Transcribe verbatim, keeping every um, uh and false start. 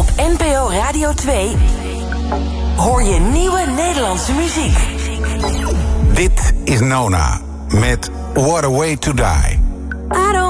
Op N P O Radio twee hoor je nieuwe Nederlandse muziek. Dit is Nona met What a Way to Die. I don't